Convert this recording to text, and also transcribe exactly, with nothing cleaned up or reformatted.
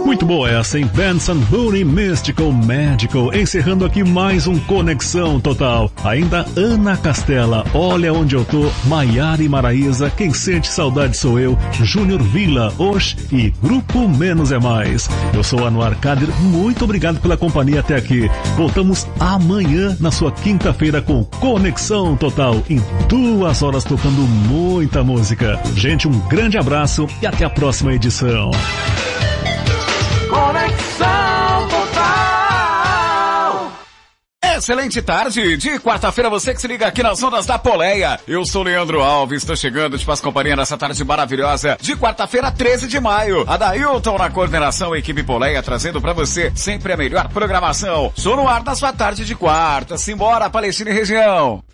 Muito boa essa, hein? Benson Boone Mystical Magical, encerrando aqui mais um Conexão Total. Ainda Ana Castela, Olha Onde Eu Tô, Maiara e Maraísa, Quem Sente Saudade Sou Eu, Júnior Villa, Osh e Grupo Menos é Mais. Eu sou Anwar Kader, muito obrigado pela companhia até aqui. Voltamos amanhã, na sua quinta-feira, com Conexão Total, em duas horas tocando muita música. Gente, um grande abraço e até a próxima edição. Conexão Total. Excelente tarde de quarta-feira, você que se liga aqui nas ondas da Poleia. Eu sou Leandro Alves, estou chegando, te faço companhia nessa tarde maravilhosa de quarta-feira, treze de maio. Adailton na coordenação, equipe Poleia trazendo pra você sempre a melhor programação. Sou no ar da sua tarde de quarta. Simbora, Palestina e região.